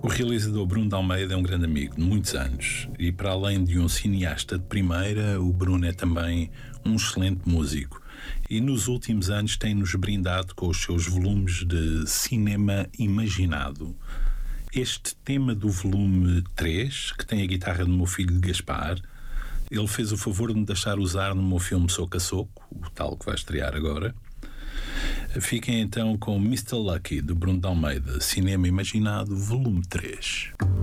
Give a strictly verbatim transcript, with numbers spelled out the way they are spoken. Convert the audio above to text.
realizador Bruno de Almeida é um grande amigo de muitos anos e, para além de um cineasta de primeira, o Bruno é também um excelente músico e nos últimos anos tem-nos brindado com os seus volumes de cinema imaginado. Este tema do volume três, que tem a guitarra do meu filho Gaspar, ele fez o favor de me deixar usar no meu filme Soco a Soco, o tal que vai estrear agora. Fiquem então com mister Lucky, do Bruno de Almeida, Cinema Imaginado, volume três.